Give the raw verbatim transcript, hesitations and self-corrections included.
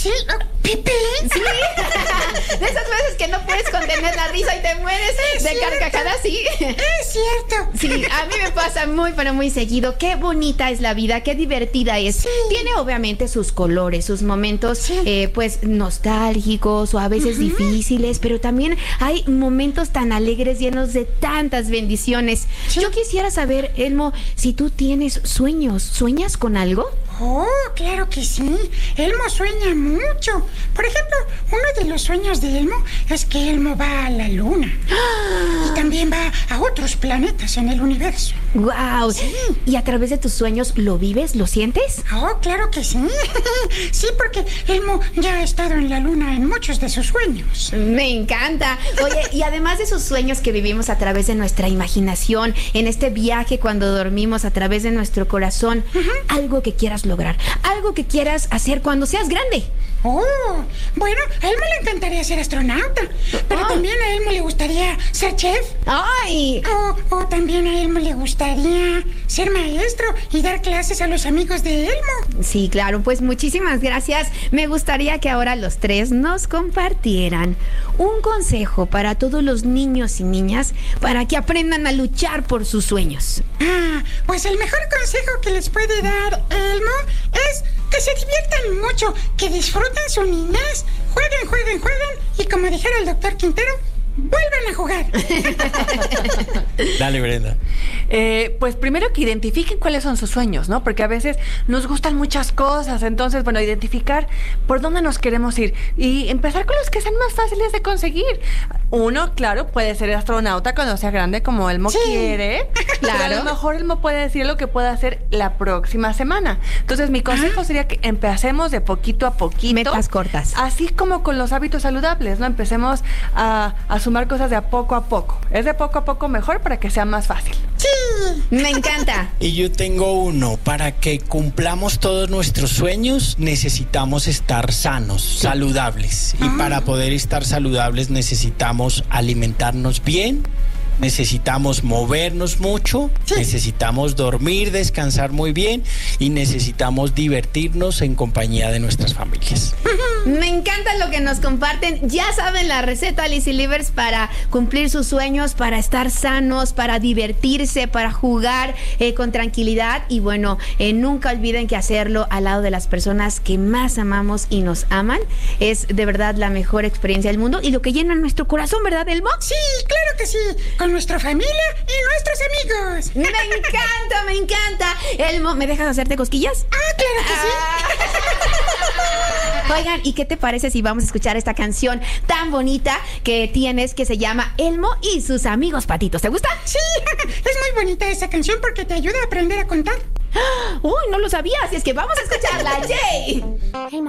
Sí, Pepe. Sí. De esas veces que no puedes contener la risa y te mueres es de cierto. carcajadas, sí. Es cierto. Sí, a mí me pasa muy, pero muy seguido. Qué bonita es la vida, qué divertida es. Sí. Tiene obviamente sus colores, sus momentos, Sí. eh, pues, nostálgicos o a veces Ujú. difíciles, pero también hay momentos tan alegres, llenos de tantas bendiciones. Sí. Yo quisiera saber, Elmo, si tú tienes sueños. ¿Sueñas con algo? Oh, claro que sí. Elmo sueña mucho. Por ejemplo, uno de los sueños de Elmo es que Elmo va a la luna. Y también va a otros planetas en el universo. ¡Guau! Sí. ¿Y a través de tus sueños lo vives, lo sientes? Oh, claro que sí. Sí, porque Elmo ya ha estado en la luna en muchos de sus sueños. Me encanta. Oye, y además de esos sueños que vivimos a través de nuestra imaginación, en este viaje cuando dormimos a través de nuestro corazón, algo que quieras lograr, algo que quieras hacer cuando seas grande. Oh, bueno, a Elmo le encantaría ser astronauta, pero Ah. también a Elmo le gustaría ser chef. ¡Ay! O, o también a Elmo le gustaría ser maestro y dar clases a los amigos de Elmo. Sí, claro, pues muchísimas gracias. Me gustaría que ahora los tres nos compartieran un consejo para todos los niños y niñas para que aprendan a luchar por sus sueños. Ah, pues el mejor consejo que les puede dar Elmo es que se diviertan mucho, que disfruten su niñez, jueguen, jueguen, jueguen y como dijera el doctor Quintero, vuelvan a jugar. Dale, Brenda. Eh, pues primero que identifiquen cuáles son sus sueños, ¿no? Porque a veces nos gustan muchas cosas, entonces, bueno, identificar por dónde nos queremos ir y empezar con los que sean más fáciles de conseguir. Uno, claro, puede ser astronauta cuando sea grande, como Elmo Sí. quiere. Claro. Pero a lo mejor Elmo puede decir lo que puede hacer la próxima semana. Entonces, mi consejo sería que empecemos de poquito a poquito. Metas cortas. Así como con los hábitos saludables, ¿no? Empecemos a, a sumar cosas de a poco a poco. Es de poco a poco mejor para que sea más fácil. Sí. Me encanta. Y yo tengo uno. Para que cumplamos todos nuestros sueños, necesitamos estar sanos, saludables. Y para poder estar saludables necesitamos alimentarnos bien, necesitamos movernos mucho, Sí. necesitamos dormir, descansar muy bien y necesitamos divertirnos en compañía de nuestras familias. Me encanta lo que nos comparten. Ya saben la receta, Lizzy Livers, para cumplir sus sueños, para estar sanos, para divertirse, para jugar eh, con tranquilidad. Y bueno, eh, nunca olviden que hacerlo al lado de las personas que más amamos y nos aman es de verdad la mejor experiencia del mundo y lo que llena nuestro corazón, ¿verdad, Elmo? Sí, claro que sí. Con nuestra familia y nuestros amigos. Me encanta, me encanta. Elmo, ¿me dejas hacerte cosquillas? Ah, claro que sí. Oigan, ¿y qué te parece si vamos a escuchar esta canción tan bonita que tienes que se llama Elmo y sus amigos patitos? ¿Te gusta? Sí, es muy bonita esa canción porque te ayuda a aprender a contar. Uy, no lo sabía, así es que vamos a escucharla, Jay.